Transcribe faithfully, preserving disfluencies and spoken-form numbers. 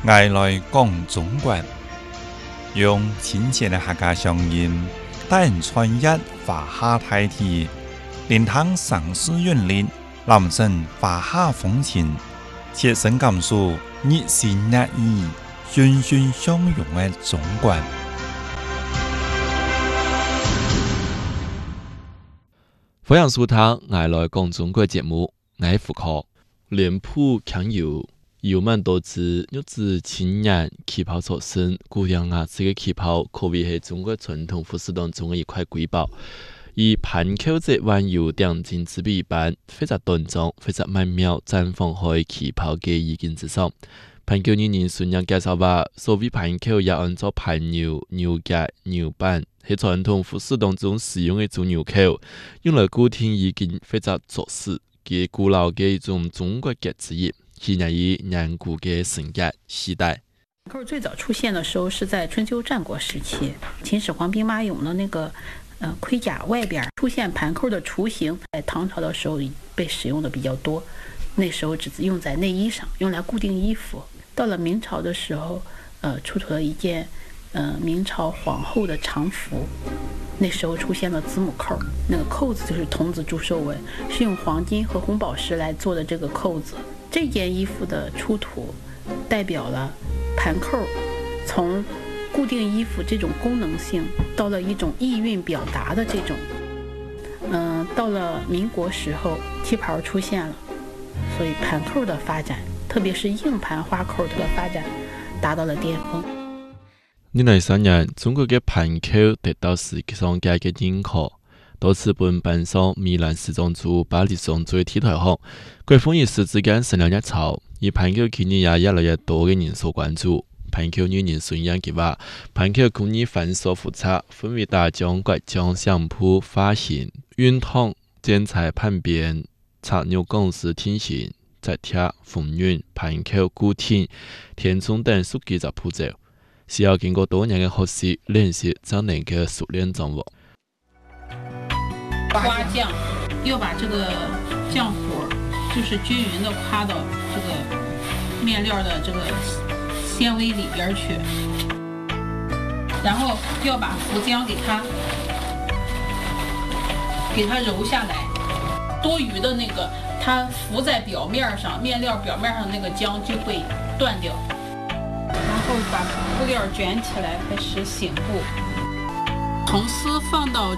爱来讲中国，用亲切的客家乡音，带人穿越华夏大地，聆听城市韵律，揽胜华夏风情，切身感受热情热意、欣欣相融的中国。 欢迎收听《爱来讲中国》节目，我是胡可。脸谱强油，油蛮多子，肉质清然，气泡出身。姑娘啊，这个气泡可谓是中国传统服饰当中的一块瑰宝。以盘口这弯油点睛之笔一般，非常端庄、非常曼妙，绽放开气泡嘅意境之上。盘口女人顺样介绍吧，所谓盘口也按照盘牛、牛夹、牛板，是传统服饰当中使用的一种纽扣，用来固定已经非常着实。嘅古老嘅一种中国结之一，显然于远古嘅性格时代。 扣最早出现的时候是在春秋战国时期，秦始皇兵马俑的那个呃盔甲外边出现盘扣的雏形，在唐朝的时候被使用的比较多，那时候只用在内衣上，用来固定衣服。到了明朝的时候，呃，出土了一件呃明朝皇后的常服。那时候出现了子母扣，那个扣子就是童子祝寿纹，是用黄金和红宝石来做的这个扣子。这件衣服的出土代表了盘扣从固定衣服这种功能性到了一种意蕴表达的这种。嗯、呃，到了民国时候，旗袍出现了，所以盘扣的发展，特别是硬盘花扣的发展达到了巅峰。 二零一三年，中国嘅盘扣得到世界上界嘅认可，多次本搬上米兰时装周、巴黎时装周嘅 T 台上。国风一时之间成了热潮，而盘扣今年也越来越多嘅人所关注。盘扣女人顺样嘅话，盘扣工艺繁琐复杂，分为大浆、拐浆、相扑、发型、熨烫、剪裁、盘边、插纽钢丝、挺型、裁贴、缝纫、盘扣、固定、填充等数几个步骤。需要经过多年的学习练习，才能够熟练掌握。 刮浆要把这个浆糊就是均匀的夸到这个面料的这个纤维里边去，然后要把浮浆给它给它揉下来，多余的那个它浮在表面上，面料表面上那个浆就会断掉。然后把布料卷起来，开始醒布，从丝放到